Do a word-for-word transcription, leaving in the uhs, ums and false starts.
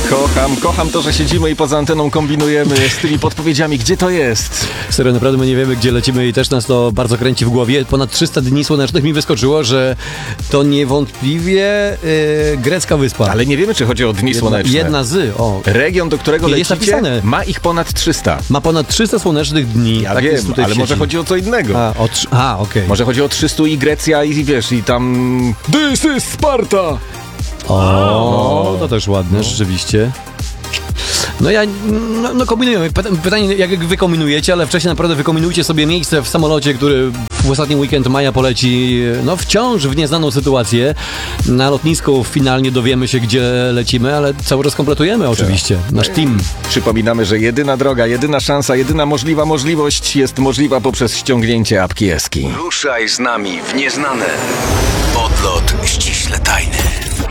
Kocham, kocham to, że siedzimy i poza anteną kombinujemy z tymi podpowiedziami, gdzie to jest. Serio, naprawdę my nie wiemy, gdzie lecimy i też nas to bardzo kręci w głowie. Ponad trzysta dni słonecznych mi wyskoczyło, że to niewątpliwie yy, grecka wyspa. Ale nie wiemy, czy chodzi o dni jedna, słoneczne. Jedna z, o. Region, do którego Jest lecicie, napisane. ma ich ponad trzysta. Ma ponad trzysta słonecznych dni. Ja tak wiem, jest tutaj ale w może sieci. chodzi o co innego. A, o trz- a okej. Może chodzi o trzysta i Grecja i wiesz, i tam... This is Sparta! O, to też ładne, rzeczywiście. No ja, no, no kombinujemy. Pyta- Pytanie, jak wy kombinujecie, ale wcześniej naprawdę wykombinujcie sobie miejsce w samolocie, który w ostatni weekend maja poleci, no wciąż w nieznaną sytuację. Na lotnisku finalnie dowiemy się, gdzie lecimy, ale cały czas kompletujemy oczywiście, nasz team. Przypominamy, że jedyna droga, jedyna szansa, jedyna możliwa możliwość jest możliwa poprzez ściągnięcie apki Eski. Ruszaj z nami w nieznane. Odlot ściśle tajny.